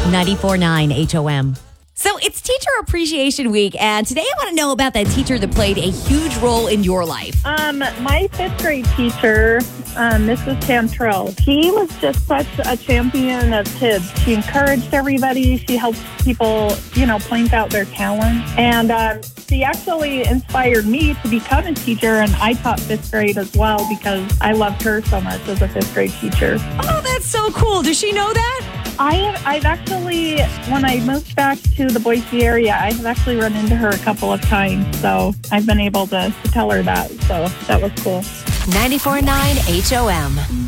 94.9 HOM. So it's Teacher Appreciation Week, and today I want to know about that teacher that played a huge role in your life. My fifth grade teacher, Mrs. Cantrell, she was just such a champion of kids. She encouraged everybody. She helped people, point out their talents. And she actually inspired me to become a teacher, and I taught fifth grade as well because I loved her so much as a fifth grade teacher. Oh, that's so cool. Does she know that? I've actually, when I moved back to the Boise area, I have actually run into her a couple of times. So I've been able to tell her that. So that was cool. 94.9 HOM.